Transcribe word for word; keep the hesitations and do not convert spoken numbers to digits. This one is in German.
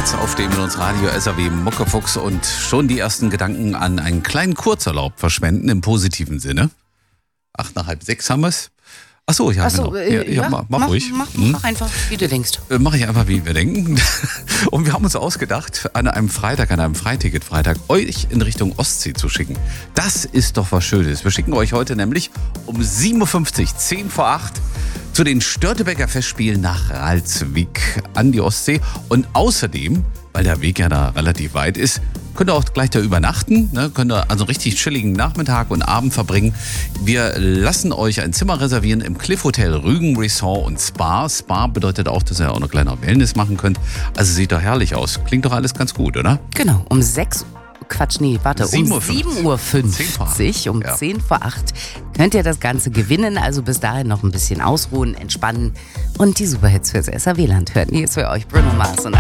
Jetzt auf dem Radio S R W Muckefuchs und schon die ersten Gedanken an einen kleinen Kurzurlaub verschwenden im positiven Sinne. Acht nach halb sechs haben wir es. Achso, ja, Achso, genau. äh, Ja, ja, ja, mach, mach, mach ruhig. Mach, Hm? mach einfach, wie du denkst. Äh, Mache ich einfach, wie wir denken. Und wir haben uns ausgedacht, an einem Freitag, an einem Freiticket-Freitag, euch in Richtung Ostsee zu schicken. Das ist doch was Schönes. Wir schicken euch heute nämlich um sieben Uhr fünfzig, zehn vor acht, zu den Störtebeker Festspielen nach Ralswiek an die Ostsee. Und außerdem, weil der Weg ja da relativ weit ist, könnt ihr auch gleich da übernachten, ne? Könnt ihr also einen richtig chilligen Nachmittag und Abend verbringen. Wir lassen euch ein Zimmer reservieren im Cliff Hotel Rügen Resort und Spa. Spa bedeutet auch, dass ihr auch eine kleine Wellness machen könnt. Also sieht doch herrlich aus. Klingt doch alles ganz gut, oder? Genau, um sechs Uhr. Quatsch, nee, warte, sieben um Uhr fünfzig. sieben Uhr fünfzig, um Ja. zehn vor acht könnt ihr das Ganze gewinnen. Also bis dahin noch ein bisschen ausruhen, entspannen und die Superhits fürs S R W-Land hören. Hier ist für euch Bruno Mars und